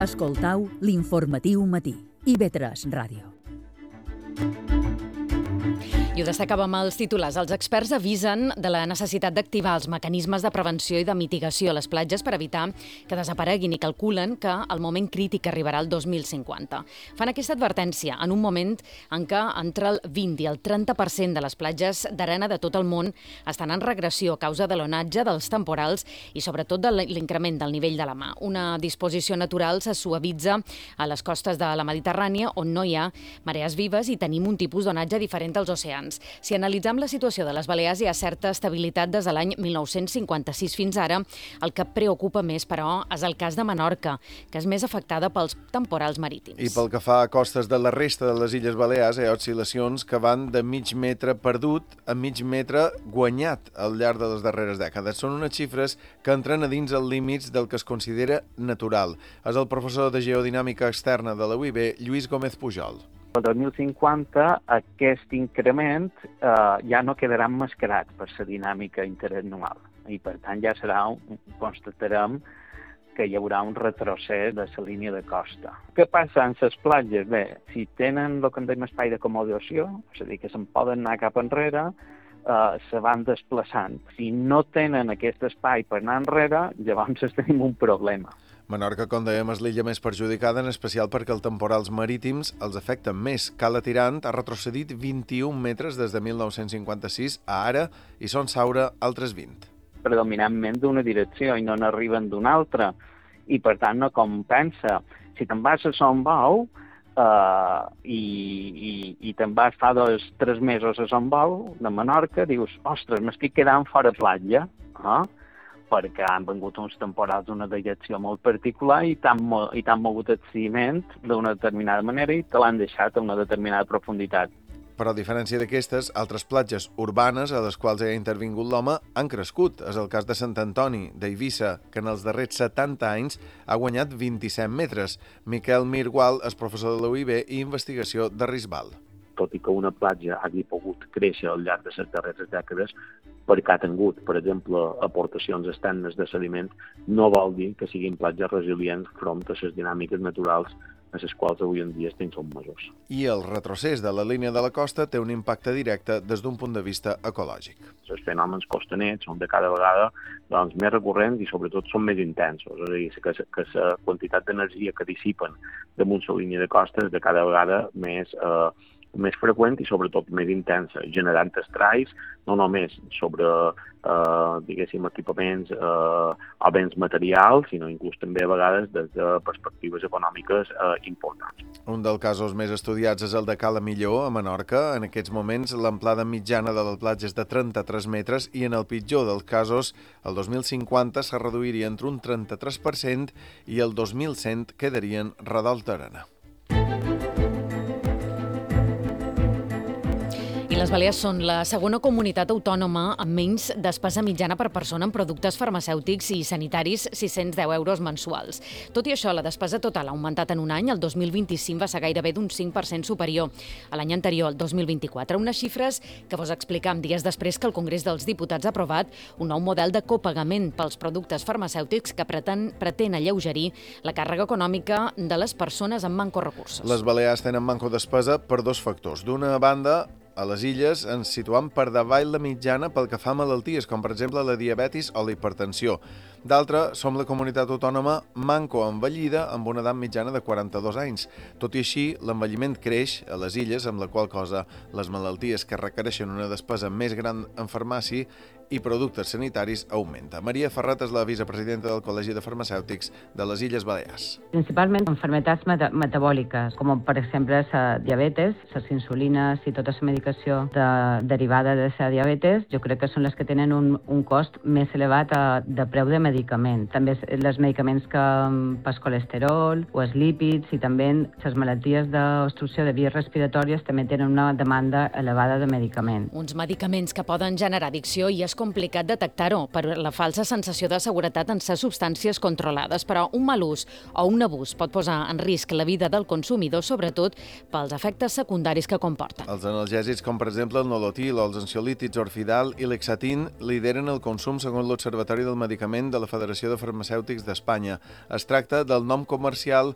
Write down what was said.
Escoltau l'informatiu matí. IB3 Ràdio. I ho destacàvem als titulars. Els experts avisen de la necessitat d'activar els mecanismes de prevenció i de mitigació a les platges per evitar que desapareguin i calculen que el moment crític arribarà al 2050. Fan aquesta advertència en un moment en què entre el 20 i el 30% de les platges d'arena de tot el món estan en regressió a causa de l'onatge, dels temporals i sobretot de l'increment del nivell de la mar. Una disposició natural se suavitza a les costes de la Mediterrània on no hi ha marees vives i tenim un tipus d'onatge diferent als oceans. Si analitzem la situació de les Balears, hi ha certa estabilitat des de l'any 1956 fins ara. El que preocupa més, però, és el cas de Menorca, que és més afectada pels temporals marítims. I pel que fa a costes de la resta de les Illes Balears, hi ha oscil·lacions que van de mig metre perdut a mig metre guanyat al llarg de les darreres dècades. Són unes xifres que entren a dins els límits del que es considera natural. És el professor de Geodinàmica Externa de la UIB, Lluís Gómez Pujol. El 2050 aquest increment ja no quedarà emmascarat per la dinàmica interanual i per tant ja constatarem que hi haurà un retrocés de la línia de costa. Què passa amb les platges? Bé, si tenen el que en dèiem espai d'acomodació, és a dir, que se'n poden anar cap enrere, se van desplaçant. Si no tenen aquest espai per anar enrere, llavors tenim un problema. Menorca, com dèiem, és l'illa més perjudicada, en especial perquè els temporals marítims els afecten més. Cala Tirant ha retrocedit 21 metres des de 1956 a ara i Son Saura altres 20. Predominantment d'una direcció i no n'arriben d'una altra i per tant no compensa. Si te'n vas a Son Bou i te'n vas fa 2-3 mesos a Son Bou de Menorca, dius, ostres, m'estic quedant fora platja, perquè han vengut uns temporals d'una direcció molt particular i t'han mogut el ciment d'una determinada manera i te l'han deixat a una determinada profunditat. Però a diferència d'aquestes, altres platges urbanes a les quals ha intervingut l'home han crescut. És el cas de Sant Antoni, d'Eivissa, que en els darrers 70 anys ha guanyat 27 metres. Miquel Mirgual és professor de la UIB i investigació de Risbal. Tot i que una platja hagi pogut créixer al llarg de les darreres dècades, perquè ha tingut, per exemple, aportacions externes de sediment, no vol dir que siguin platges resilients front a les dinàmiques naturals a les quals avui en dia estem sotmesos. I el retrocés de la línia de la costa té un impacte directe des d'un punt de vista ecològic. Els fenòmens costaners són de cada vegada més recurrents i sobretot són més intensos. És a dir, que la quantitat d'energia que dissipen damunt la línia de costa és de cada vegada més freqüent i sobretot més intensa, generant estralls no només sobre equipaments o béns materials, sinó inclús també a vegades des de perspectives econòmiques importants. Un dels casos més estudiats és el de Cala Millor, a Menorca. En aquests moments, l'amplada mitjana de la platja és de 33 metres i en el pitjor dels casos, el 2050 se reduiria entre un 33% i el 2100 quedarien redolts d'arena. Les Balears són la segona comunitat autònoma amb menys despesa mitjana per persona en productes farmacèutics i sanitaris, 610 euros mensuals. Tot i això, la despesa total ha augmentat en un any. El 2025 va ser gairebé d'un 5% superior a l'any anterior, el 2024. Unes xifres que vos explicam dies després que el Congrés dels Diputats ha aprovat un nou model de copagament pels productes farmacèutics que pretén alleugerir la càrrega econòmica de les persones amb manco recursos. Les Balears tenen manco despesa per dos factors. D'una banda, a les illes ens situam per davall la mitjana pel que fa a malalties, com per exemple la diabetis o la hipertensió. D'altra, som la comunitat autònoma manco envellida amb una edat mitjana de 42 anys. Tot i així, l'envelliment creix a les illes, amb la qual cosa les malalties que requereixen una despesa més gran en farmàcia i productes sanitaris augmenta. Maria Ferrat és la vicepresidenta del Col·legi de Farmacèutics de les Illes Balears. Principalment enfermetats metabòliques, com per exemple la diabetes, les insulines i tota la medicació derivada de la diabetes, jo crec que són les que tenen un cost més elevat de preu de medicament. També els medicaments pel colesterol o els lípids i també les malalties d'obstrucció de vies respiratòries també tenen una demanda elevada de medicament. Uns medicaments que poden generar addicció i és complicat detectar-ho per la falsa sensació de seguretat en ser substàncies controlades, però un mal ús o un abús pot posar en risc la vida del consumidor, sobretot pels efectes secundaris que comporta. Els analgèsics, com per exemple el nolotil o els ansiolítics Orfidal i Lexatin, lideren el consum segons l'Observatori del Medicament de la Federació de Farmacèutics d'Espanya. Es tracta del nom comercial